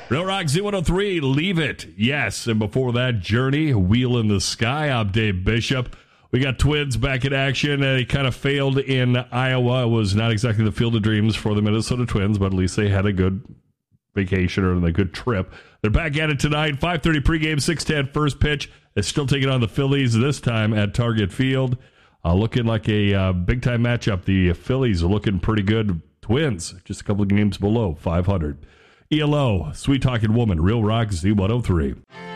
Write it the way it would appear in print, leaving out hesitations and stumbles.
Real Rock Z103, Leave It. Yes. And before that, Journey, Wheel in the Sky. I'm Dave Bishop. We got Twins back in action. They kind of failed in Iowa. It was not exactly the field of dreams for the Minnesota Twins, but at least they had a good vacation or a good trip. They're back at it tonight. 5:30 pregame, 6:10 first pitch. They're still taking on the Phillies, this time at Target Field. Looking like a big-time matchup. The Phillies are looking pretty good. Twins, just a couple of games below 500. ELO, Sweet Talking Woman, Real Rock Z103.